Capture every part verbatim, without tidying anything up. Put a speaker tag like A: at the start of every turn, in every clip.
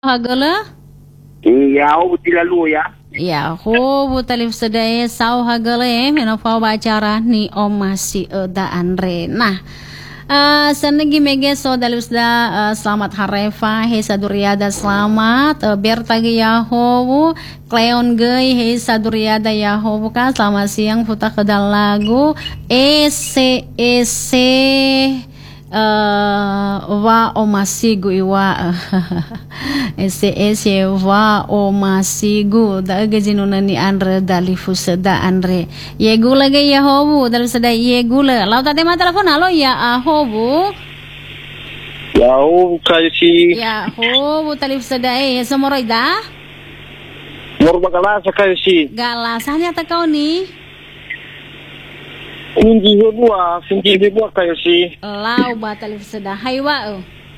A: Hagala?
B: Iya, betul lalu ya.
A: Ya, ho butalif sedaya sau hagala eh menofau bacara ni om masih da Andre. Nah, uh, senegi mege so dalus da uh, selamat harefa he saduriada selamat uh, bertagi yahowu kleon gei he saduriada yahowu kan selamat siang puta kedal lagu ese ese Uh, wa o masigu iwa ese ese wa o masigu da gajinuna ni Andre dali fusada Andre yegula ge yahobu dali sada yegula lau tadi ma telepon halo ya ahobu
B: ya o kaisi
A: ya hobu tali fusada eh somoroida
B: mor bagala sa kaisi
A: galasanya ta kau ni
B: Hindi hibua, hindi hibua kayo si.
A: Lau batal sada haywa.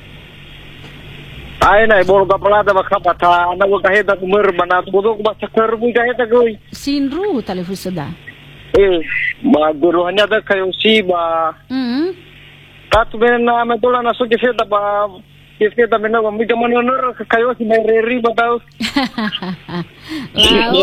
B: Ay na ibor ka pala da makapata na wag kahit at umur banat budok ba sa karbu kahit agoy.
A: Sinru talifus sada.
B: Eh, maguruhan niya da kayo si ba.
A: Mm.
B: Tat ben na metula na so kifeta ba kifeta ben na mi ka manonor kayo si may reri ba daw.
A: Lau.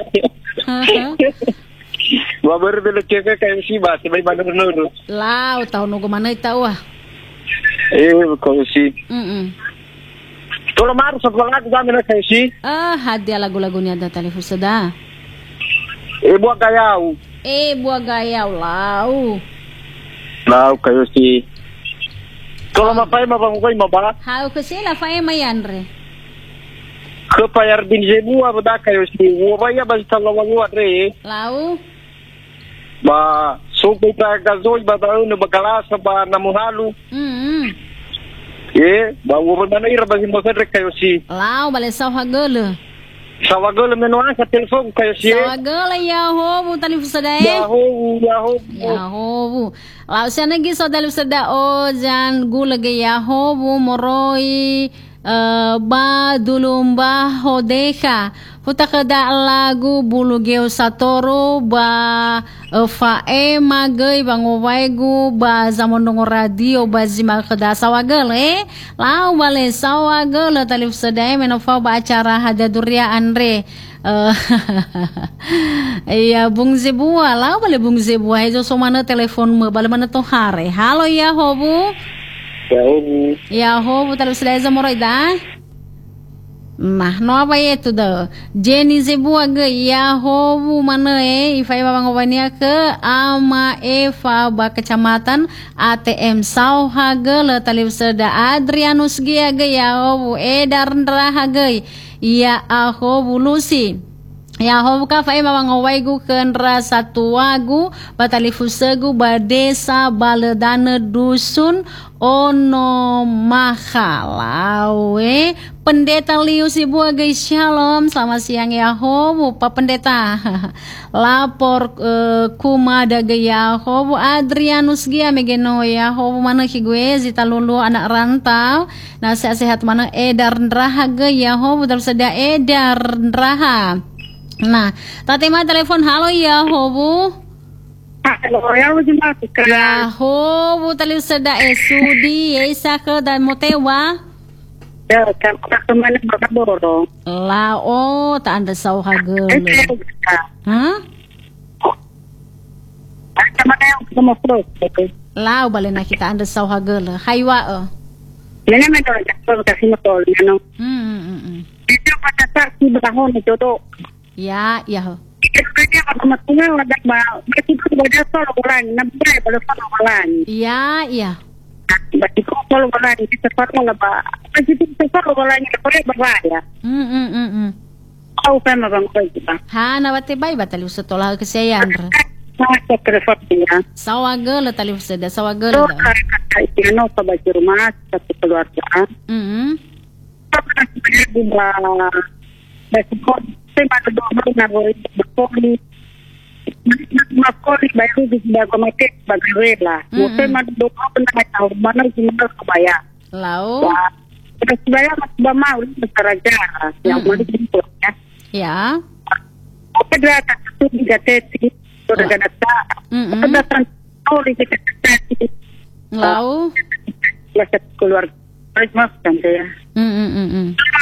B: Babar dulu cek kayak si ba, si bay banar nuru.
A: Lau tahu nunggu mana itu ah.
B: Eh, kayak si.
A: Mm.
B: Kalau mar sekolah juga mana kayak si.
A: Ah, hadiah lagu-lagunya ada telepon sada.
B: Eh, buat gayau.
A: Eh, buat gayau lau.
B: Lau kayak si. Kalau mapai mabang koy mabak.
A: Hau kesila fai mayandre.
B: Kepayar bin jebu apa dah kayak si. Wabaya bagi talawa buat re.
A: Lau.
B: Ba so kita gazoy ba daw na bagala sa ba namuhalo.
A: Mm.
B: Eh, ba wo ba na ira ba mo sa kayo si.
A: Lau bale saw hagala.
B: Sa wagol menuan sa telepon kayo si.
A: Saw hagala ya ho bu talif sada eh.
B: Ya ho, ya ho.
A: Ya ho bu. Lau sana gi so dalif sada o jan gulage ya ho bu moroi uh, ba dulumba hodeha. Puta kada lagu bulu geo satoro ba uh, fae magay bangowaigu ba zamondong radio ba zima kada sawagal eh lau bale sawagal talif sadai menofa ba acara hadaduria Andre uh, iya bung zebua lau bale bung zebua hejo so mana telepon me bale mana to hare halo ya hobu
B: Ya hobu
A: ya hobu talif sadai zamoroida. Nah, no apa itu dah? Jenny zebua ge ya hobu mana eh ifai babang obania ke ama Eva ba kecamatan A T M Sauha ge le talib seda Adrianus ge ge ya hobu edar ndraha ge ya ahobu Lucy. Ya hobu ka fai babang owaigu kendra satu wagu batalifu segu ba desa baledane dusun ono mahalawe pendeta liu si buah guys shalom selamat siang ya hobu pak pendeta lapor uh, kumada ge ya hobu Adrianus gia megeno ya hobu mana ki gue zita lulu anak rantau nah sehat-sehat mana edar ndraha ge ya hobu terus ada edar ndraha. Nah tati mah telepon halo ya hobu.
C: Halo, ya bagaimana?
A: Ya hobu talib seda esudi esa ke dan motewa.
C: Ya, kan kemana berkaboro?
A: La oh tak anda saw hagel. Hah?
C: Kemana yang ketemu terus?
A: La balik nak kita anda saw hagel. Haywa eh.
C: Ini memang kalau kasih motor, ya no.
A: Hmm hmm hmm.
C: Itu pada saat si berahon itu tuh.
A: Ya ya.
C: Kaya matungay wala ba bakit ko ba daw solo bulan nabay ba solo bulan
A: Ya ya.
C: bakit ko solo bulan di sa solo ba bakit ko solo bulan ni ko ba ya
A: Hmm hmm hmm hmm.
C: au pa mabang ko ba
A: Ha na bate bay batalib sa tola kasayan.
C: sa telepon ya
A: Sawagel talib seda sawagel.
C: so kaya no sa ba rumah sa keluarga
A: Hmm.
C: di ba bakit ko saya pada dua na boleh berkoli berkoli baru di sebagai mati sebagai rela. Saya pada dua pernah tahu mana gimana kebaya.
A: Lau.
C: Terus saya masih mau bekerja yang mau dijemput ya.
A: Ya.
C: Apa dia satu tiga teti sudah ada data. Apa datang tahu di teti.
A: Lau.
C: Masa keluar. Terus mas kan saya.
A: Hmm hmm hmm.